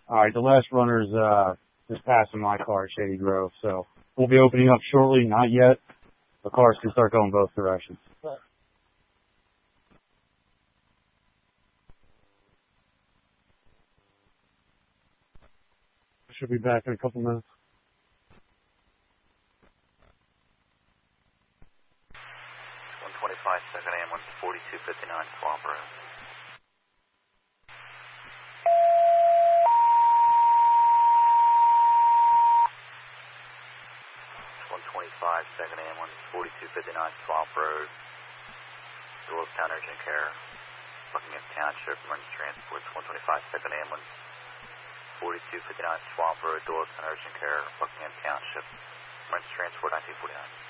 Alright, the last runner's, just passing my car at Shady Grove, so we'll be opening up shortly, not yet. The cars can start going both directions. Should be back in a couple minutes. 125, 2nd AM, 4259, Swamp Road. 125, 2nd AM, 4259, Swamp Road. Doylestown Urgent Care, Buckingham Township, Emergency Transport, 125, 2nd AM, 4259, Swamp Road, Doylestown Urgent Care, Buckingham Township, Emergency Transport, 1949.